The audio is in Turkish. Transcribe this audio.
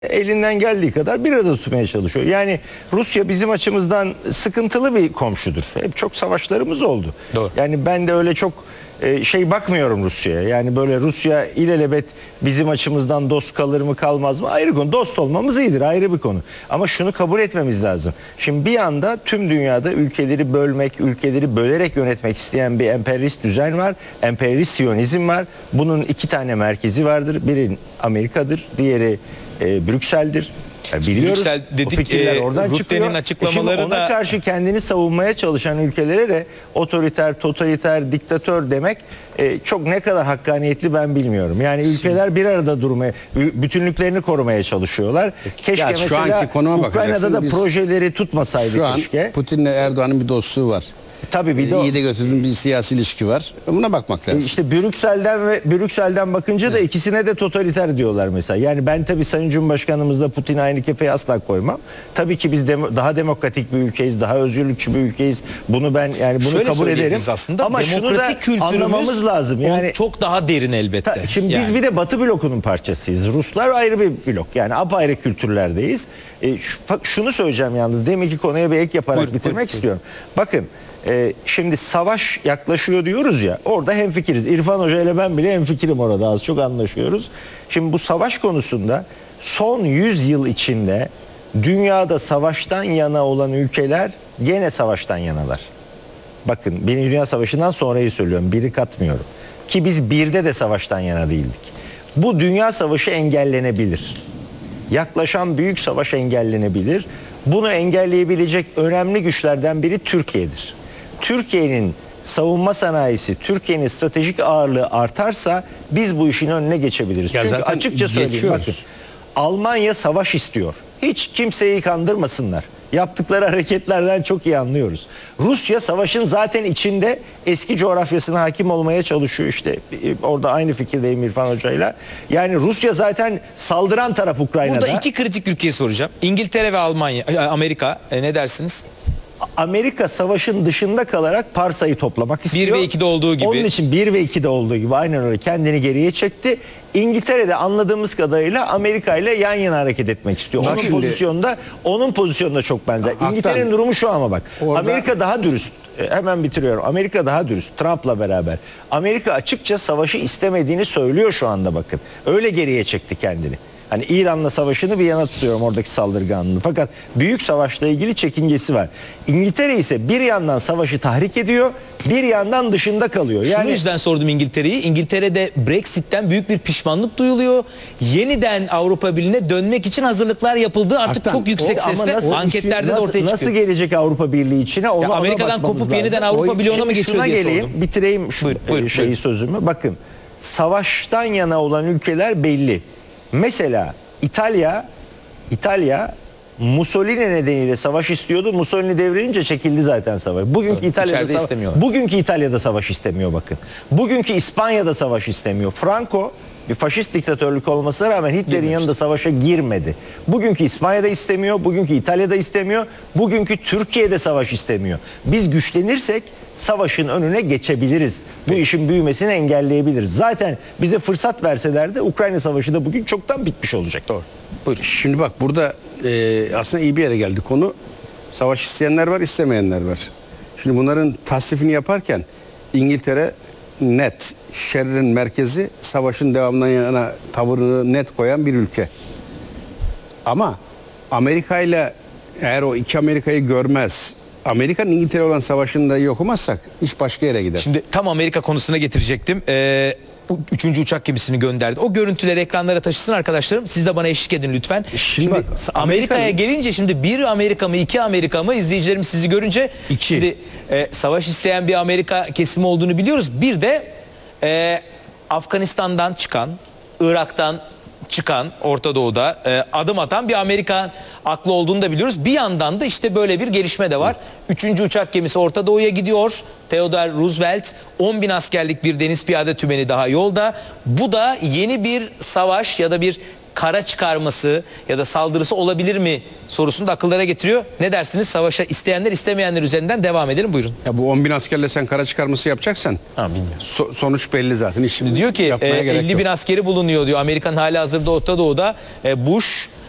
elinden geldiği kadar bir arada tutmaya çalışıyor. Yani Rusya bizim açımızdan sıkıntılı bir komşudur. Hep çok savaşlarımız oldu. Doğru. Yani ben de öyle çok bakmıyorum Rusya'ya. Yani böyle Rusya ilelebet bizim açımızdan dost kalır mı kalmaz mı ayrı konu. Dost olmamız iyidir, ayrı bir konu. Ama şunu kabul etmemiz lazım. Şimdi bir anda tüm dünyada ülkeleri bölmek, ülkeleri bölerek yönetmek isteyen bir emperyalist düzen var. Emperyalist Siyonizm var. Bunun iki tane merkezi vardır. Biri Amerika'dır, diğeri Brüksel'dir. Biliyoruz. Brüksel dedik, o fikirler oradan Rutte'nin çıkıyor. açıklamaları Şimdi ona da karşı kendini savunmaya çalışan ülkelere de otoriter, totaliter, diktatör demek çok ne kadar hakkaniyetli ben bilmiyorum. Yani ülkeler bir arada durmaya, bütünlüklerini korumaya çalışıyorlar. Keşke Ya şu mesela anki konuma Ukrayna'da bakacaksın, da biz projeleri tutmasaydı Şu an keşke. Putin'le Erdoğan'ın bir dostluğu var. Tabii bir de İyi de götürdüğün bir siyasi ilişki var. Buna bakmak lazım. İşte Brüksel'den bakınca da ikisine de totaliter diyorlar mesela. Yani ben tabii Sayın Cumhurbaşkanımızla Putin'i aynı kefeye asla koymam. Tabii ki biz daha demokratik bir ülkeyiz, daha özgürlükçü bir ülkeyiz. Bunu ben bunu şöyle kabul ederim. söyleyebiliriz aslında. Ama şunu da Demokrasi kültürümüz anlamamız lazım. Yani çok daha derin elbette. Şimdi yani biz bir de Batı blokunun parçasıyız. Ruslar ayrı bir blok. Yani apayrı kültürlerdeyiz. Şunu söyleyeceğim yalnız. Deminki konuya bir ek yaparak bitirmek istiyorum. Bakın şimdi savaş yaklaşıyor diyoruz ya, orada hemfikiriz. İrfan Hoca ile ben bile hemfikirim, orada az çok anlaşıyoruz. Şimdi bu savaş konusunda son 100 yıl içinde dünyada savaştan yana olan ülkeler gene savaştan yanalar. Bakın, Birinci Dünya Savaşı'ndan sonrayı söylüyorum, biri katmıyorum. Ki biz birde de savaştan yana değildik. Bu dünya savaşı engellenebilir. Yaklaşan büyük savaş engellenebilir. Bunu engelleyebilecek önemli güçlerden biri Türkiye'dir. Türkiye'nin savunma sanayisi, Türkiye'nin stratejik ağırlığı artarsa biz bu işin önüne geçebiliriz. Ya Çünkü açıkça söyleyeyim, bakın, Almanya savaş istiyor. Hiç kimseyi kandırmasınlar. Yaptıkları hareketlerden çok iyi anlıyoruz. Rusya savaşın zaten içinde, eski coğrafyasına hakim olmaya çalışıyor. İşte orada aynı fikirdeyim İrfan Hoca'yla. Yani Rusya zaten saldıran taraf Ukrayna'da. burada iki kritik ülkeyi soracağım. İngiltere ve Amerika ne dersiniz? Amerika savaşın dışında kalarak parsayı toplamak istiyor. 1 ve 2'de olduğu gibi. Onun için 1 ve 2'de olduğu gibi aynen öyle kendini geriye çekti. İngiltere'de anladığımız kadarıyla Amerika ile yan yana hareket etmek istiyor. Bak Onun pozisyonunda çok benzer. Haktan. İngiltere'nin durumu şu ama bak. Orada... Amerika daha dürüst. Hemen bitiriyorum. Amerika daha dürüst. Trump'la beraber. Amerika açıkça savaşı istemediğini söylüyor şu anda, bakın. Öyle geriye çekti kendini. Hani İran'la savaşını bir yana tutuyorum, oradaki saldırganlığı. Fakat büyük savaşla ilgili çekingesi var. İngiltere ise bir yandan savaşı tahrik ediyor, bir yandan dışında kalıyor. Şunu yüzden sordum İngiltere'yi. İngiltere'de Brexit'ten büyük bir pişmanlık duyuluyor. Yeniden Avrupa Birliği'ne dönmek için hazırlıklar yapıldığı artık çok yüksek sesle anketlerde de ortaya çıkıyor. Nasıl gelecek Avrupa Birliği içine? Amerika'dan kopup yeniden Avrupa Birliği'ne mi geçiyor diye sordum. Bitireyim buyurun. sözümü. Bakın, savaştan yana olan ülkeler belli. Mesela İtalya Mussolini nedeniyle savaş istiyordu. Mussolini devrilince çekildi zaten savaş. Bugünkü İtalya'da savaş istemiyor, bakın. Bugünkü İspanya'da savaş istemiyor. Franco bir faşist diktatörlük olmasına rağmen Hitler'in yanında savaşa girmedi. Bugünkü İspanya'da istemiyor, bugünkü İtalya'da istemiyor, bugünkü Türkiye'de savaş istemiyor. Biz güçlenirsek savaşın önüne geçebiliriz. Bu işin büyümesini engelleyebiliriz. Zaten bize fırsat verseler de Ukrayna Savaşı da bugün çoktan bitmiş olacak. Doğru. Buyurun. Şimdi bak, burada aslında iyi bir yere geldi konu. Savaş isteyenler var, istemeyenler var. Şimdi bunların tasnifini yaparken İngiltere net, şerrin merkezi, savaşın devamından yana tavırını net koyan bir ülke. Ama Amerika ile, eğer o iki Amerika'yı görmez, Amerika'nın İngiltere olan savaşını da iyi okumazsak iş başka yere gider. Şimdi tam Amerika konusuna getirecektim. Üçüncü uçak gemisini gönderdi. O görüntüleri ekranlara taşısın arkadaşlarım. Siz de bana eşlik edin lütfen. Şimdi bak, Amerika'ya gelince, şimdi bir Amerika mı iki Amerika mı, izleyicilerimiz sizi görünce şimdi savaş isteyen bir Amerika kesimi olduğunu biliyoruz. Bir de Afganistan'dan çıkan, Irak'tan çıkan, Orta Doğu'da adım atan bir Amerika aklı olduğunu da biliyoruz. Bir yandan da işte böyle bir gelişme de var. Üçüncü uçak gemisi Orta Doğu'ya gidiyor. Theodore Roosevelt, 10.000 askerlik bir deniz piyade tümeni daha yolda. Bu da yeni bir savaş ya da bir kara çıkarması ya da saldırısı olabilir mi sorusunu da akıllara getiriyor. Ne dersiniz? Savaşa isteyenler istemeyenler üzerinden devam edelim, buyurun. Ya bu 10.000 askerle sen kara çıkarması yapacaksan sonuç belli zaten. Şimdi diyor ki 50.000 askeri bulunuyor diyor. Amerika'nın hali hazırda Orta Doğu'da. Bush